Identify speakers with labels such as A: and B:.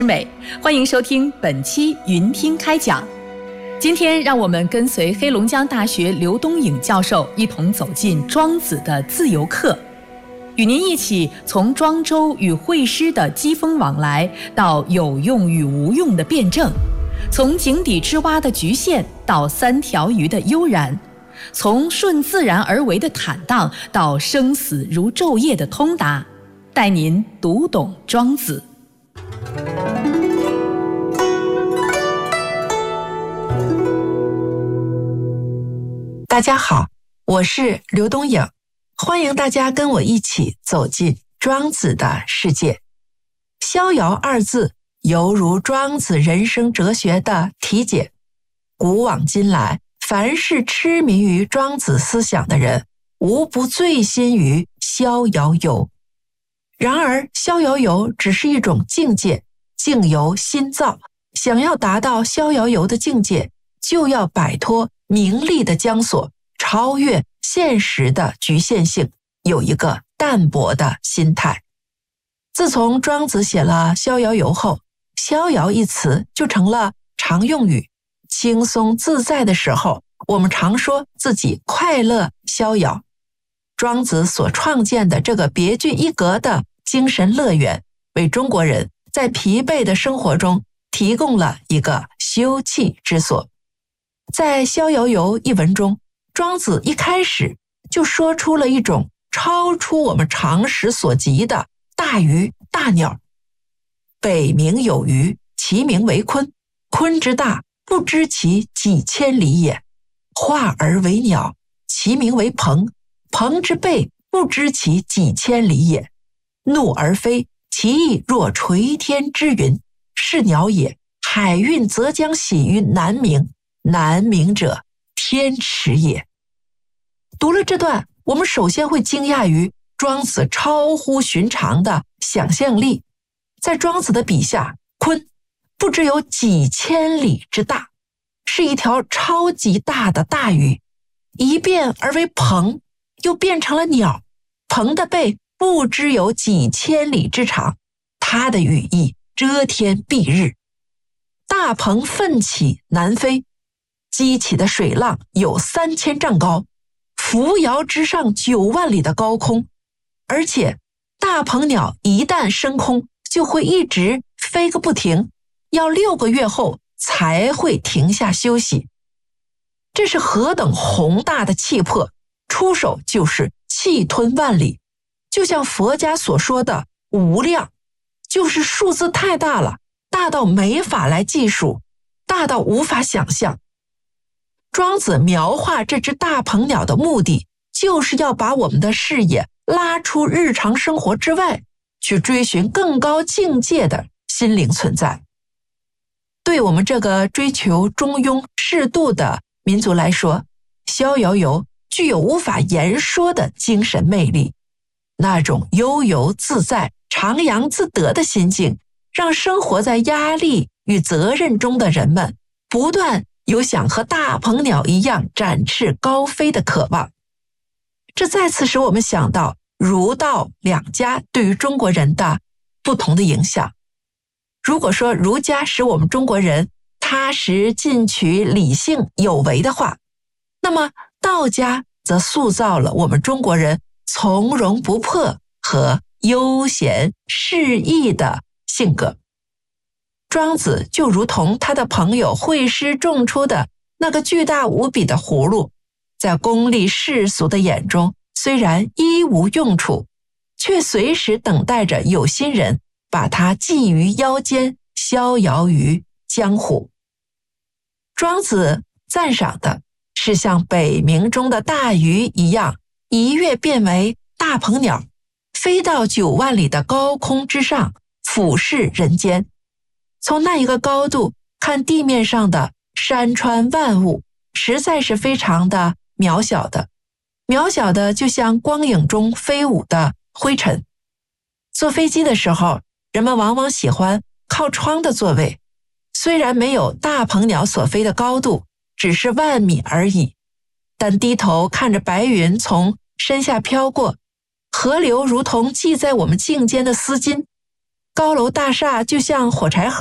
A: 美，欢迎收听本期云听开讲。今天让我们跟随黑龙江大学刘东颖教授一同走进庄子的自由课，与您一起从庄周与惠施的机锋往来，到有用与无用的辩证，从井底之蛙的局限到三条鱼的悠然，从顺自然而为的坦荡到生死如昼夜的通达，带您读懂庄子。
B: 大家好，我是刘东颖，欢迎大家跟我一起走进庄子的世界。逍遥二字犹如庄子人生哲学的题解，古往今来，凡是痴迷于庄子思想的人，无不醉心于逍遥游。然而逍遥游只是一种境界，境由心造，想要达到逍遥游的境界，就要摆脱名利的枷锁，超越现实的局限性，有一个淡泊的心态。自从庄子写了逍遥游后，逍遥一词就成了常用语。轻松自在的时候，我们常说自己快乐逍遥。庄子所创建的这个别具一格的精神乐园，为中国人在疲惫的生活中提供了一个休憩之所。在《逍遥游》一文中，庄子一开始就说出了一种超出我们常识所及的大鱼大鸟。北冥有鱼，其名为鲲，鲲之大，不知其几千里也。化而为鸟，其名为鹏，鹏之背，不知其几千里也。怒而飞，其翼若垂天之云，是鸟也。海运则将徙于南冥，南冥者，天池也。读了这段，我们首先会惊讶于庄子超乎寻常的想象力。在庄子的笔下，鲲不知有几千里之大，是一条超级大的大鱼，一变而为鹏，又变成了鸟。鹏的背不知有几千里之长，它的羽翼遮天蔽日。大鹏奋起南飞，激起的水浪有3000丈高，扶摇之上9万里的高空。而且大鹏鸟一旦升空，就会一直飞个不停，要6个月后才会停下休息。这是何等宏大的气魄，出手就是气吞万里。就像佛家所说的无量，就是数字太大了，大到没法来计数，大到无法想象。庄子描画这只大鹏鸟的目的，就是要把我们的视野拉出日常生活之外，去追寻更高境界的心灵存在。对我们这个追求中庸适度的民族来说，逍遥游具有无法言说的精神魅力。那种悠游自在、徜徉自得的心境，让生活在压力与责任中的人们不断有想和大鹏鸟一样展翅高飞的渴望。这再次使我们想到儒道两家对于中国人的不同的影响。如果说儒家使我们中国人踏实进取、理性有为的话，那么道家则塑造了我们中国人从容不迫和悠闲适意的性格。庄子就如同他的朋友惠施种出的那个巨大无比的葫芦，在功利世俗的眼中，虽然一无用处，却随时等待着有心人把它系于腰间，逍遥于江湖。庄子赞赏的是像北冥中的大鱼一样，一跃变为大鹏鸟，飞到9万里的高空之上，俯视人间。从那一个高度看地面上的山川万物，实在是非常的渺小的，渺小的就像光影中飞舞的灰尘。坐飞机的时候，人们往往喜欢靠窗的座位，虽然没有大鹏鸟所飞的高度，只是万米而已，但低头看着白云从身下飘过，河流如同系在我们颈间的丝巾， 高楼大厦就像火柴盒